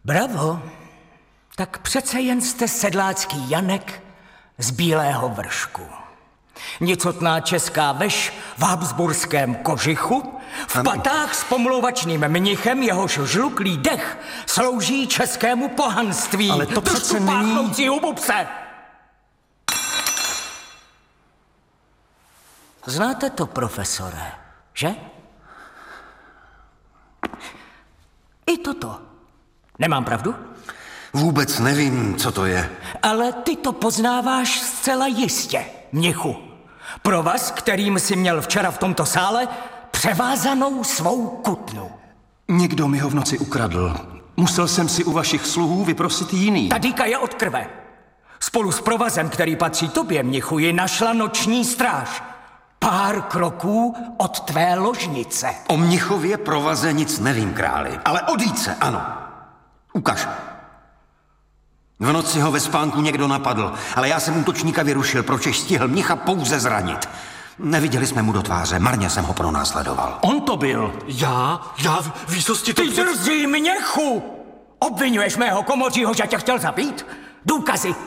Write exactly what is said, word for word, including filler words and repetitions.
Bravo. Tak přece jen jste sedlácký Janek z Bílého Vršku. Nicotná česká veš v habsburském kožichu, v patách s pomlouvačným mnichem, jehož žluklý dech slouží českému pohanství. Ale to přece není... Hububce! Znáte to, profesore, že? I toto. Nemám pravdu? Vůbec nevím, co to je. Ale ty to poznáváš zcela jistě, mnichu. Pro vás, kterým si měl včera v tomto sále převázanou svou kutnu. Někdo mi ho v noci ukradl. Musel jsem si u vašich sluhů vyprosit jiný. Ta dýka je od krve. Spolu s provazem, který patří tobě, mnichu, ji našla noční stráž. Pár kroků od tvé ložnice. O mnichově provaze nic nevím, králi. Ale o dýce, ano. Ukaž. V noci ho ve spánku někdo napadl, ale já jsem útočníka vyrušil, pročež stihl mnicha pouze zranit. Neviděli jsme mu do tváře, marně jsem ho pronásledoval. On to byl. Já? Já v výsosti to... Ty drzí mnichu! Obvinuješ mého komořího, že tě chtěl zabít? Důkazy,